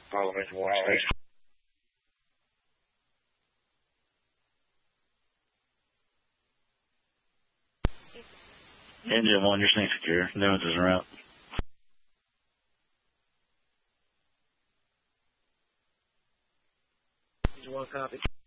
Follow me to one station. Engine 1, you're staying secure. Nuance is around. Engine 1, copy.